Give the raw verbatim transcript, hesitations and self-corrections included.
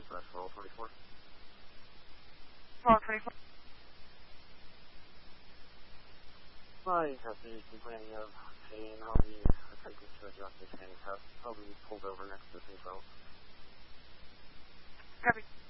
dispatch for all twenty-four. All twenty-four. My custody is complaining of pain. I'll be attempting to adjust his handcuffs. I'll be pulled over next to the control. Copy.